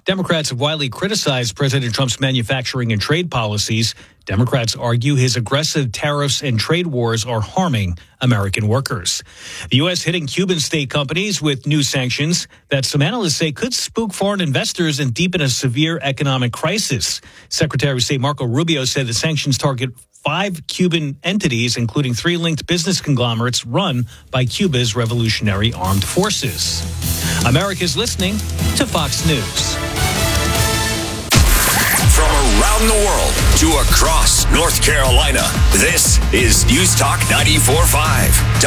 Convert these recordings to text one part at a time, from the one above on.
Democrats have widely criticized President Trump's manufacturing and trade policies. Democrats argue his aggressive tariffs and trade wars are harming American workers. The U.S. hitting Cuban state companies with new sanctions that some analysts say could spook foreign investors and deepen a severe economic crisis. Secretary of State Marco Rubio said the sanctions target 5 Cuban entities, including 3 linked business conglomerates run by Cuba's Revolutionary Armed Forces. America's listening to Fox News. From around the world to across North Carolina, this is News Talk 94.5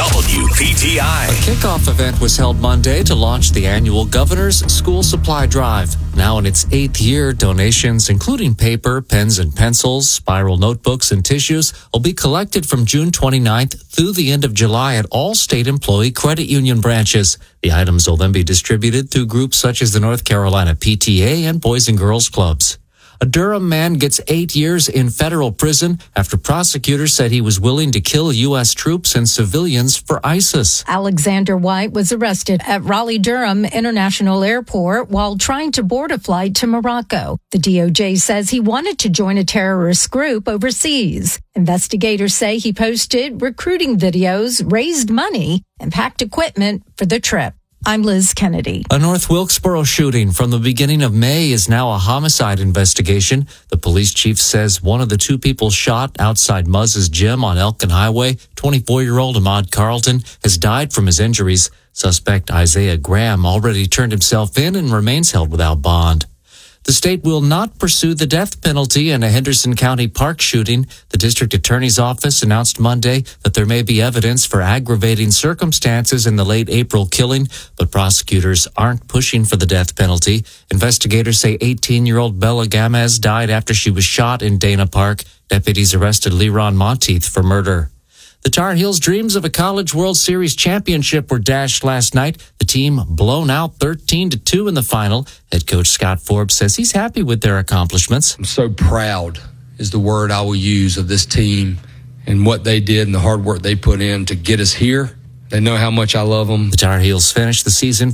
WPTI. A kickoff event was held Monday to launch the annual Governor's School Supply Drive. Now in its 8th year, donations, including paper, pens and pencils, spiral notebooks, and tissues, will be collected from June 29th through the end of July at all state employee credit union branches. The items will then be distributed through groups such as the North Carolina PTA and Boys and Girls Clubs. A Durham man gets 8 years in federal prison after prosecutors said he was willing to kill U.S. troops and civilians for ISIS. Alexander White was arrested at Raleigh-Durham International Airport while trying to board a flight to Morocco. The DOJ says he wanted to join a terrorist group overseas. Investigators say he posted recruiting videos, raised money, and packed equipment for the trip. I'm Liz Kennedy. A North Wilkesboro shooting from the beginning of May is now a homicide investigation. The police chief says one of the 2 people shot outside Muzz's gym on Elkin Highway, 24-year-old Ahmad Carlton, has died from his injuries. Suspect Isaiah Graham already turned himself in and remains held without bond. The state will not pursue the death penalty in a Henderson County park shooting. The district attorney's office announced Monday that there may be evidence for aggravating circumstances in the late April killing, but prosecutors aren't pushing for the death penalty. Investigators say 18-year-old Bella Gamez died after she was shot in Dana Park. Deputies arrested Leron Monteith for murder. The Tar Heels' dreams of a College World Series championship were dashed last night. The team blown out 13-2 in the final. Head coach Scott Forbes says he's happy with their accomplishments. I'm so proud is the word I will use of this team and what they did and the hard work they put in to get us here. They know how much I love them. The Tar Heels finished the season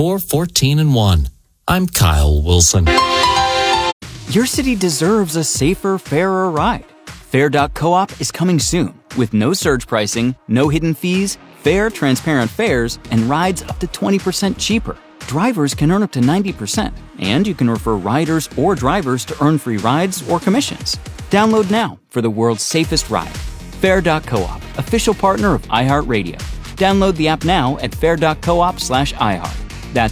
54-14-1. I'm Kyle Wilson. Your city deserves a safer, fairer ride. Fair.coop is coming soon with no surge pricing, no hidden fees, fair, transparent fares, and rides up to 20% cheaper. Drivers can earn up to 90%, and you can refer riders or drivers to earn free rides or commissions. Download now for the world's safest ride. Fair.coop, official partner of iHeartRadio. Download the app now at fair.coop/iHeart. That's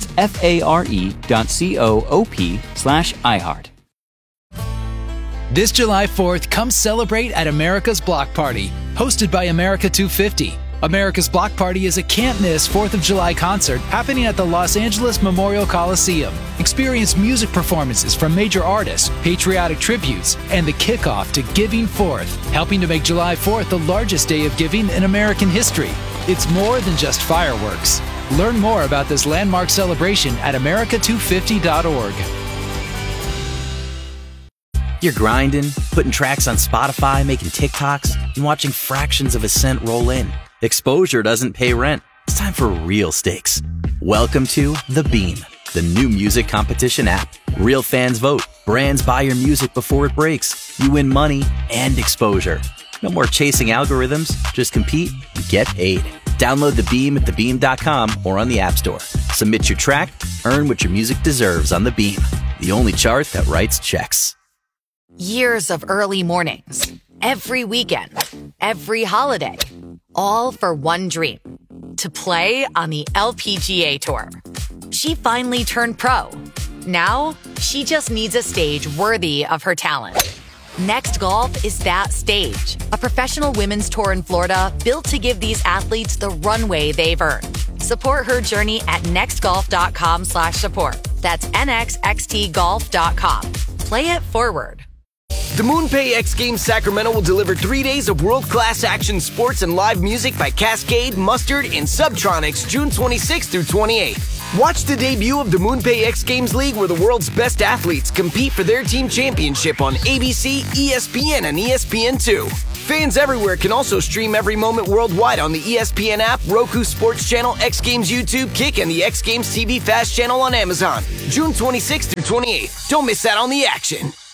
FARE.coop/iHeart. This July 4th, come celebrate at America's Block Party, hosted by America 250. America's Block Party is a can't-miss 4th of July concert happening at the Los Angeles Memorial Coliseum. Experience music performances from major artists, patriotic tributes, and the kickoff to Giving Fourth, helping to make July 4th the largest day of giving in American history. It's more than just fireworks. Learn more about this landmark celebration at america250.org. You're grinding, putting tracks on Spotify, making TikToks, and watching fractions of a cent roll in. Exposure doesn't pay rent. It's time for real stakes. Welcome to The Beam, the new music competition app. Real fans vote. Brands buy your music before it breaks. You win money and exposure. No more chasing algorithms. Just compete and get paid. Download The Beam at thebeam.com or on the App Store. Submit your track, earn what your music deserves on The Beam, the only chart that writes checks. Years of early mornings, every weekend, every holiday, all for one dream, to play on the LPGA Tour. She finally turned pro. Now, she just needs a stage worthy of her talent. Next Golf is that stage, a professional women's tour in Florida built to give these athletes the runway they've earned. Support her journey at nextgolf.com/support. That's nxxtgolf.com. Play it forward. The MoonPay X Games Sacramento will deliver 3 days of world-class action sports and live music by Cascade, Mustard, and Subtronics June 26th through 28th. Watch the debut of the MoonPay X Games League where the world's best athletes compete for their team championship on ABC, ESPN, and ESPN2. Fans everywhere can also stream every moment worldwide on the ESPN app, Roku Sports Channel, X Games YouTube, Kick, and the X Games TV Fast channel on Amazon. June 26th through 28th. Don't miss out on the action.